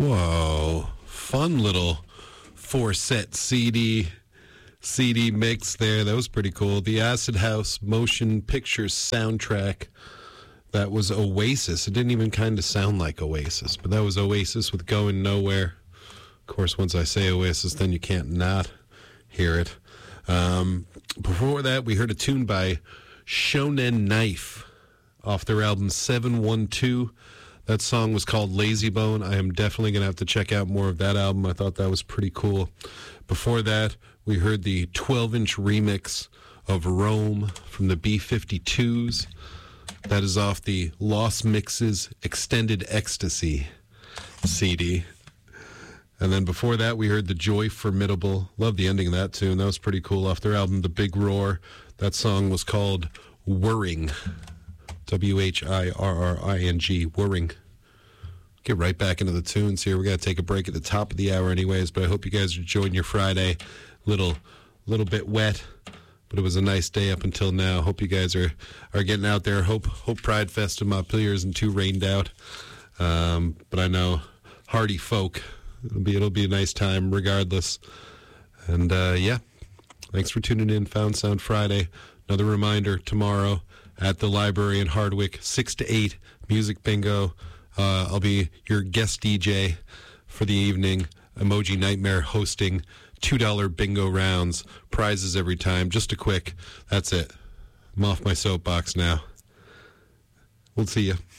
Whoa. Fun little 4-set CD mix there. That was pretty cool. The Acid House Motion Picture soundtrack. That was Oasis. It didn't even kind of sound like Oasis, but that was Oasis with Going Nowhere. Of course, once I say Oasis, then you can't not hear it. Before that, we heard a tune by Shonen Knife off their album 712. That song was called Lazy Bone. I am definitely going to have to check out more of that album. I thought that was pretty cool. Before that, we heard the 12-inch remix of Rome from the B-52s. That is off the Lost Mixes Extended Ecstasy CD. And then before that, we heard the Joy Formidable. Love the ending of that tune. That was pretty cool. Off their album, The Big Roar. That song was called Whirring. W-H-I-R-R-I-N-G. Whirring. Get right back into the tunes here. We're going to take a break at the top of the hour anyways, but I hope you guys are enjoying your Friday. Little bit wet, but it was a nice day up until now. Hope you guys are getting out there. Hope Pride Fest in Montpelier isn't too rained out. But I know hardy folk, it'll be a nice time regardless. And yeah, thanks for tuning in. Found Sound Friday. Another reminder, tomorrow at the library in Hardwick, 6 to 8, music bingo. I'll be your guest DJ for the evening. Emoji Nightmare hosting $2 bingo rounds, prizes every time. Just a quick, that's it. I'm off my soapbox now. We'll see you.